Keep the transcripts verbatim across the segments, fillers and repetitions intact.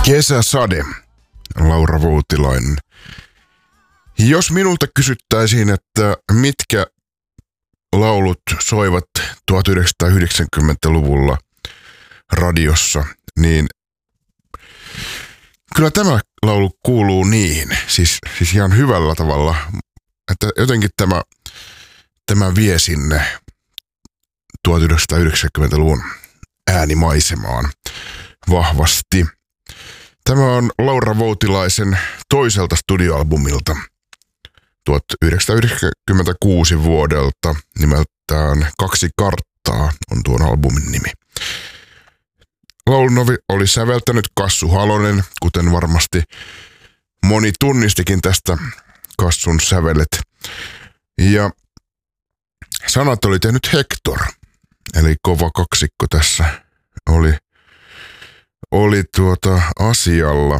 Kesäsade, Laura Voutilainen. Jos minulta kysyttäisiin, että mitkä laulut soivat tuhatyhdeksänsataayhdeksänkymmentäluvulla radiossa, niin kyllä tämä laulu kuuluu niihin, siis, siis ihan hyvällä tavalla, että jotenkin tämä, tämä vie sinne tuhatyhdeksänsataayhdeksänkymmentäluvun äänimaisemaan vahvasti. Tämä on Laura Voutilaisen toiselta studioalbumilta tuhatyhdeksänsataayhdeksänkymmentäkuusi vuodelta, nimeltään Kaksi karttaa on tuon albumin nimi. Laulun oli säveltänyt Kassu Halonen, kuten varmasti moni tunnistikin tästä Kassun sävelet. Ja sanat oli tehnyt Hector, eli kova kaksikko tässä oli, oli tuota asialla.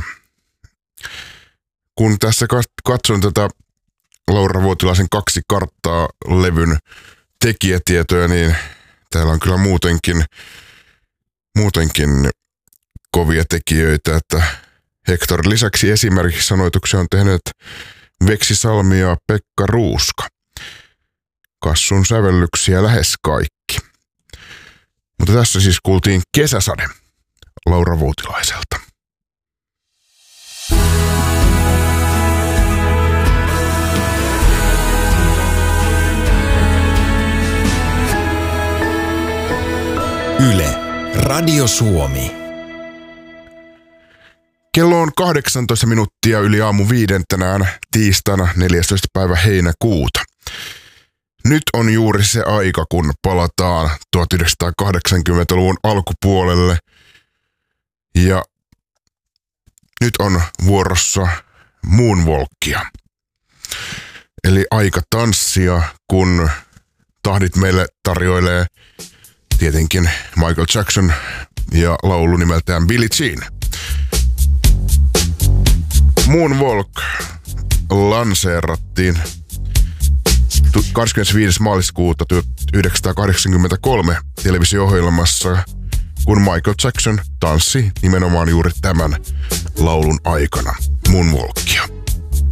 Kun tässä katson tätä Laura Voutilaisen Kaksi karttaa -levyn tekijätietoja, niin täällä on kyllä muutenkin, muutenkin kovia tekijöitä, että Hector lisäksi esimerkiksi sanoituksia on tehnyt Veksi Salmi ja Pekka Ruuska. Kassun sävellyksiä lähes kaikki. Mutta tässä siis kuultiin Kesäsade Laura Voutilaiselta. Yle, Radio Suomi. Kello on kahdeksantoista minuuttia yli aamu viiden tänään tiistaina neljästoista päivä heinäkuuta. Nyt on juuri se aika, kun palataan tuhatyhdeksänsataakahdeksankymmentäluvun alkupuolelle. Ja nyt on vuorossa Moonwalkia. Eli aika tanssia, kun tahdit meille tarjoilee tietenkin Michael Jackson ja laulu nimeltään Billie Jean. Moonwalk lanseerattiin kahdeskymmenesviides maaliskuuta tuhatyhdeksänsataakahdeksankymmentäkolme televisio-ohjelmassa, kun Michael Jackson tanssi nimenomaan juuri tämän laulun aikana Moonwalkia.